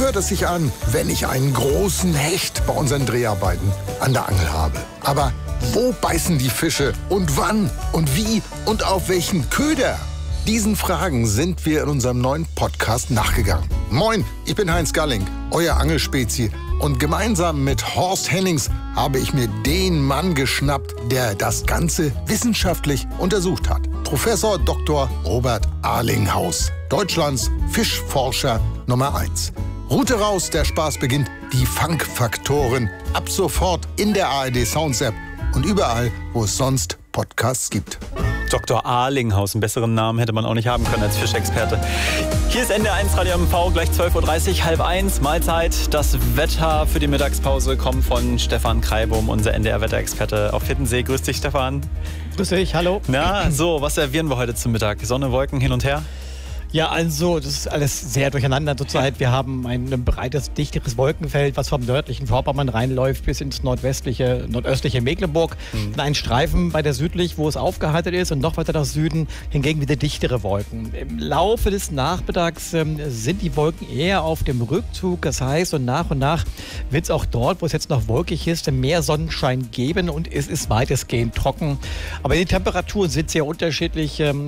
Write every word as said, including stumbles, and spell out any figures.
hört es sich an, wenn ich einen großen Hecht bei unseren Dreharbeiten an der Angel habe. Aber wo beißen die Fische und wann und wie und auf welchen Köder? Diesen Fragen sind wir in unserem neuen Podcast nachgegangen. Moin, ich bin Heinz Galling, euer Angelspezie. Und gemeinsam mit Horst Hennings habe ich mir den Mann geschnappt, der das Ganze wissenschaftlich untersucht hat. Professor Doktor Robert Arlinghaus, Deutschlands Fischforscher Nummer eins. Route raus, der Spaß beginnt. Die Fangfaktoren. Ab sofort in der A R D Sounds App und überall, wo es sonst Podcasts gibt. Doktor Arlinghaus, einen besseren Namen hätte man auch nicht haben können als Fischexperte. Hier ist N D R eins Radio M V, gleich zwölf Uhr dreißig, halb eins, Mahlzeit. Das Wetter für die Mittagspause kommt von Stefan Kreibum, unser N D R-Wetterexperte auf Hiddensee. Grüß dich, Stefan. Grüß dich, hallo. Na, so, was servieren wir heute zum Mittag? Sonne, Wolken, hin und her? Ja, also das ist alles sehr durcheinander zurzeit. Wir haben ein breites, dichteres Wolkenfeld, was vom nördlichen Vorpommern reinläuft bis ins nordwestliche, nordöstliche Mecklenburg. Mhm. Dann ein Streifen bei der südlich, wo es aufgeheizt ist, und noch weiter nach Süden hingegen wieder dichtere Wolken. Im Laufe des Nachmittags ähm, sind die Wolken eher auf dem Rückzug. Das heißt, und nach und nach wird es auch dort, wo es jetzt noch wolkig ist, mehr Sonnenschein geben und es ist weitestgehend trocken. Aber die Temperaturen sind sehr unterschiedlich. Ähm,